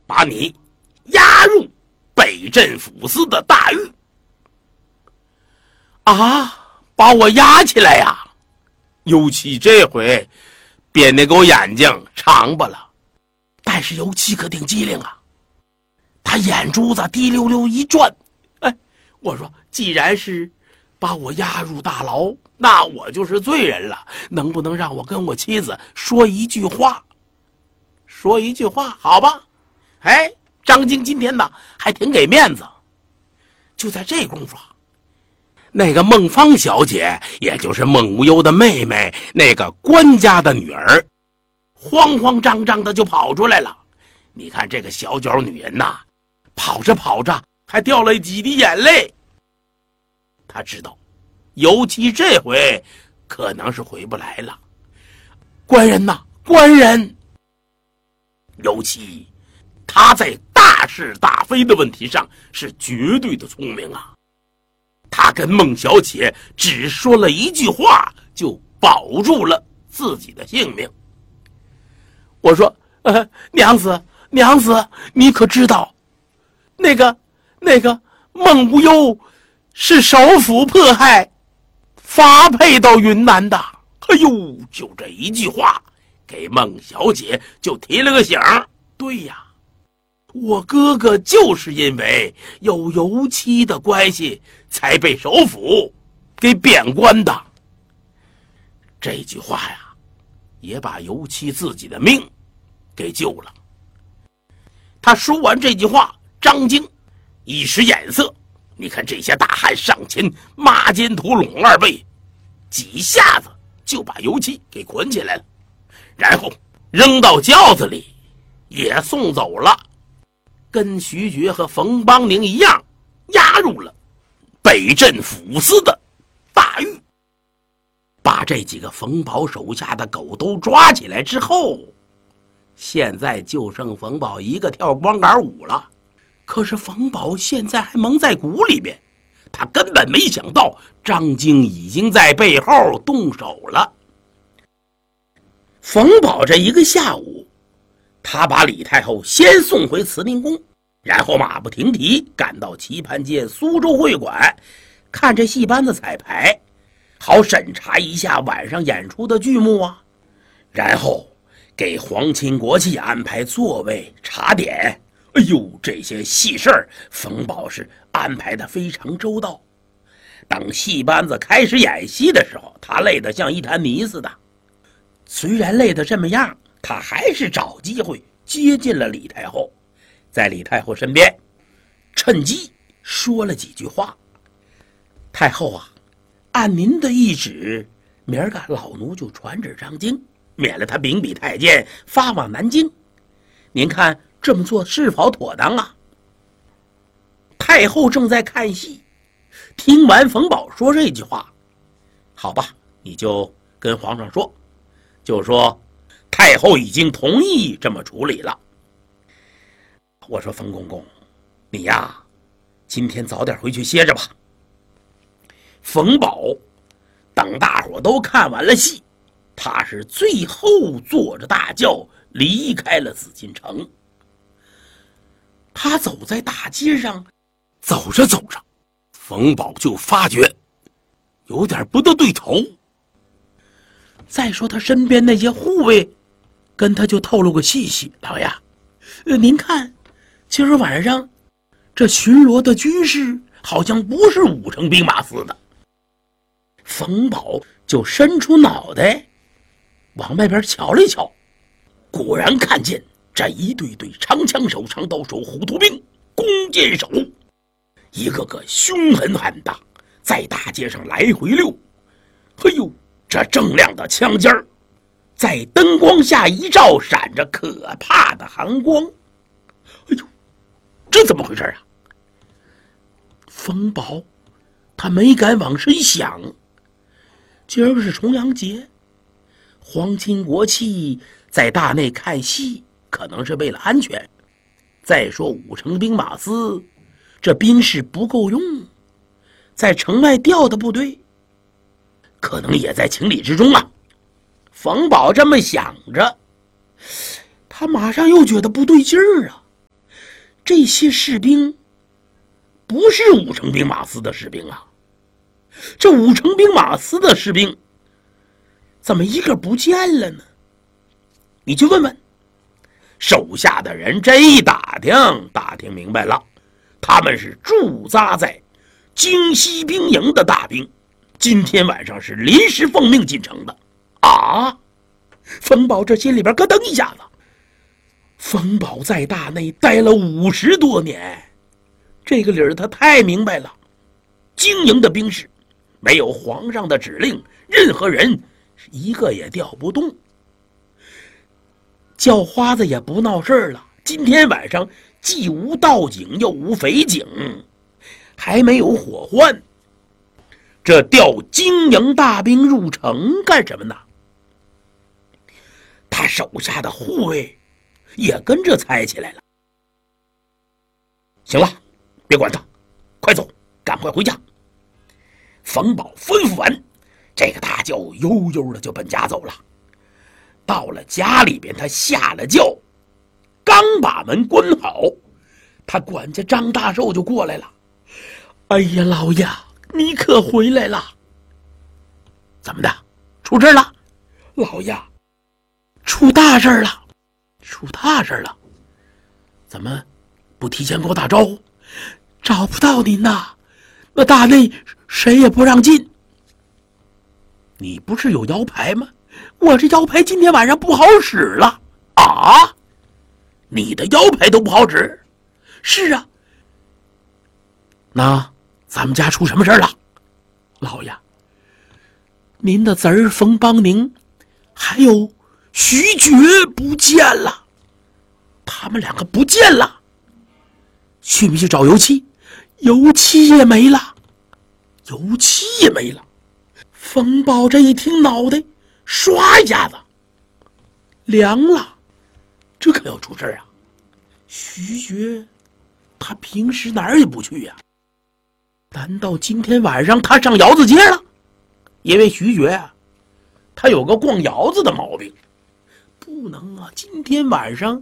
把你押入北镇抚司的大狱。啊，把我押起来呀！尤其这回别那狗眼睛长巴了，但是尤其可挺机灵啊，他眼珠子滴溜溜一转。我说既然是把我押入大牢，那我就是罪人了，能不能让我跟我妻子说一句话？说一句话好吧。张京今天呢还挺给面子。就在这功夫，那个孟芳小姐，也就是孟无忧的妹妹，那个官家的女儿，慌慌张张的就跑出来了。你看这个小脚女人呐，跑着跑着还掉了几滴眼泪。她知道尤其这回可能是回不来了。官人呐，官人！尤其他在大是大非的问题上是绝对的聪明啊。他跟孟小姐只说了一句话，就保住了自己的性命。我说娘子，你可知道那个孟无忧是首府迫害，发配到云南的。就这一句话给孟小姐就提了个醒。对呀，我哥哥就是因为有尤其的关系才被首府给贬官的。这句话呀，也把尤其自己的命给救了。他说完这句话，张京一使眼色，你看这些大汉上前抹肩屠垄二背，几下子就把尤其给捆起来了，然后扔到轿子里也送走了，跟徐觉和冯邦宁一样，押入了北镇抚司的大狱。把这几个冯保手下的狗都抓起来之后，现在就剩冯保一个跳光杆舞了。可是冯保现在还蒙在鼓里边，他根本没想到张京已经在背后动手了。冯保这一个下午，他把李太后先送回慈宁宫，然后马不停蹄赶到棋盘街苏州会馆，看这戏班子彩排，好审查一下晚上演出的剧目啊，然后给皇亲国戚安排座位茶点。这些细事儿冯保是安排的非常周到。等戏班子开始演戏的时候，他累得像一滩泥似的。虽然累得这么样，他还是找机会接近了李太后，在李太后身边趁机说了几句话。太后啊，按您的懿旨，明儿个老奴就传旨张京，免了他秉笔太监发往南京。您看这么做是否妥当啊？太后正在看戏，听完冯保说这句话，好吧，你就跟皇上说，就说太后已经同意这么处理了。我说冯公公，你呀，今天早点回去歇着吧。冯保等大伙都看完了戏，他是最后坐着大轿离开了紫禁城。他走在大街上，走着走着，冯保就发觉有点不得对头。再说他身边那些护卫跟他就透露个细息，老爷，您看今儿晚上这巡逻的军士好像不是5城兵马司的。冯保就伸出脑袋往外边瞧了一瞧，果然看见这一对对长枪手、长刀手、虎头兵、弓箭手，一个个凶狠狠的在大街上来回溜。这锃亮的枪尖儿在灯光下一照，闪着可怕的寒光。这怎么回事啊？冯保他没敢往深想，今儿个是重阳节，皇亲国戚在大内看戏，可能是为了安全。再说5城兵马司这兵士不够用，在城外调的部队可能也在情理之中啊。冯保这么想着，他马上又觉得不对劲儿啊。 这些士兵不是武成兵马司的士兵啊，这武成兵马司的士兵怎么一个不见了呢？你去问问手下的人，这一打听明白了，他们是驻扎在京西兵营的大兵，今天晚上是临时奉命进城的啊！冯保这心里边咯噔一下子。冯保在大内待了50多年，这个理儿他太明白了。经营的兵士没有皇上的指令，任何人一个也调不动。叫花子也不闹事了，今天晚上既无盗警又无匪警，还没有火患，这调经营大兵入城干什么呢？他手下的护卫也跟着猜起来了。行了，别管他，快走，赶快回家。冯保吩咐完，这个大轿悠悠的就奔家走了。到了家里边，他下了轿，刚把门关好，他管家张大寿就过来了。哎呀，老爷，你可回来了。怎么的，出事了？老爷，出大事了。出大事了？怎么不提前给我打招呼？找不到您呐，那大内谁也不让进。你不是有摇牌吗？我这摇牌今天晚上不好使了啊！你的摇牌都不好使？是啊。那咱们家出什么事了？老爷，您的侄儿冯邦宁还有徐觉不见了，他们两个不见了。去没去找油漆？油漆也没了，油漆也没了。冯保这一听，脑袋唰一下子凉了，这可要出事啊！徐觉他平时哪儿也不去呀，难道今天晚上他上窑子街了？因为徐觉啊，他有个逛窑子的毛病，不能啊！今天晚上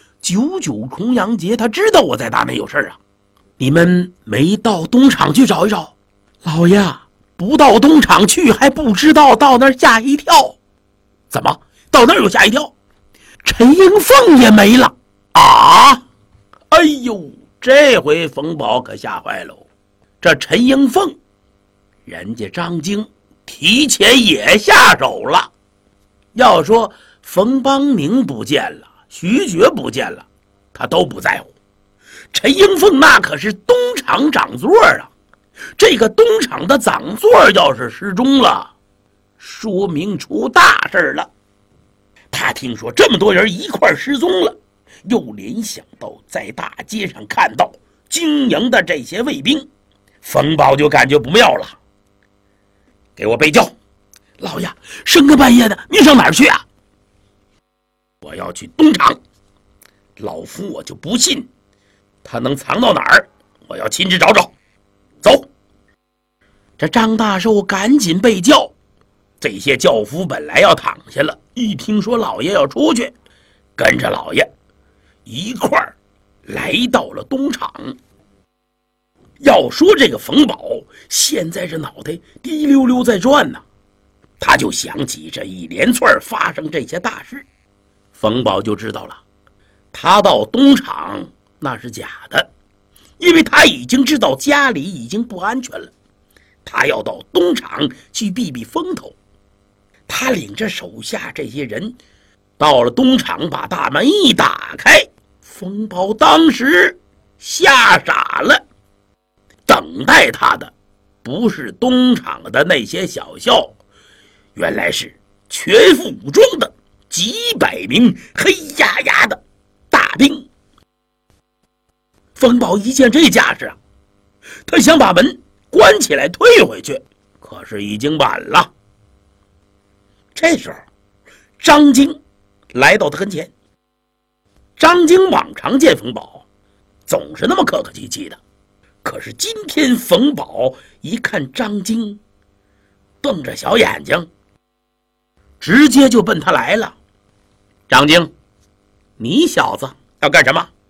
99重阳节，他知道我在大内有事啊。你们没到东厂去找一找？老爷，不到东厂去还不知道，到那儿吓一跳。怎么到那儿又吓一跳？陈英凤也没了啊！哎呦，这回冯保可吓坏了。这陈英凤，人家张京提前也下手了。要说冯邦宁不见了，徐觉不见了，他都不在乎。陈英凤那可是东厂长座啊，这个东厂的长座要是失踪了，说明出大事了。他听说这么多人一块失踪了，又联想到在大街上看到经营的这些卫兵，冯保就感觉不妙了。给我备轿。老爷，深更半夜的，您上哪儿去啊？我要去东厂。老夫我就不信他能藏到哪儿，我要亲自找找。走。这张大寿赶紧备轿，这些轿夫本来要躺下了，一听说老爷要出去，跟着老爷一块儿来到了东厂。要说这个冯保现在这脑袋滴溜溜在转呢，他就想起这一连串发生这些大事，冯保就知道了，他到东厂那是假的，因为他已经知道家里已经不安全了，他要到东厂去避避风头。他领着手下这些人到了东厂，把大门一打开，冯保当时吓傻了。等待他的不是东厂的那些小校，原来是全副武装的几百名黑压压的大兵。冯保一见这架势啊，他想把门关起来退回去，可是已经晚了。这时候张京来到他跟前。张京往常见冯保总是那么客客气气的，可是今天冯保一看张京瞪着小眼睛，直接就奔他来了。张京，你小子要干什么？